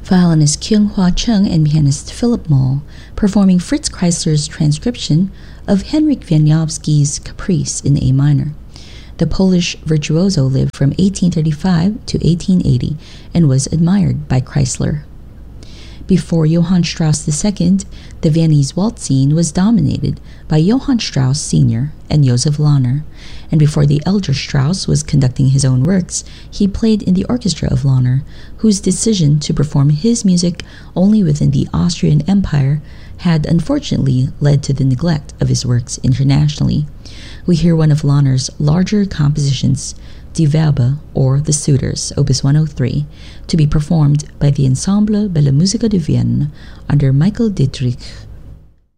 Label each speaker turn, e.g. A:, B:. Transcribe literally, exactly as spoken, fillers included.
A: violinist Kyung Hwa Chung and pianist Philip Moll, performing Fritz Kreisler's transcription of Henryk Wieniawski's Caprice in A minor. The Polish virtuoso lived from eighteen thirty-five to eighteen eighty and was admired by Kreisler. Before Johann Strauss the Second, the Viennese waltz scene was dominated by Johann Strauss Senior and Joseph Lahner, and before the elder Strauss was conducting his own works, he played in the orchestra of Lahner, whose decision to perform his music only within the Austrian Empire had unfortunately led to the neglect of his works internationally. We hear one of Lahner's larger compositions, Die Werbe, or The Suitors, Opus one oh three, to be performed by the Ensemble Belle Musica de Vienne under Michael Dietrich.